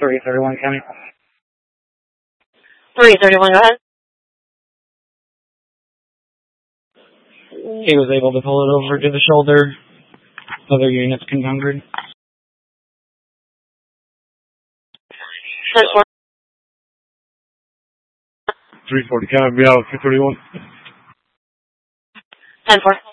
331 County. 331, go ahead. He was able to pull it over to the shoulder. Other units conjungered. 10-4. 340 County, be out 331. 10-4.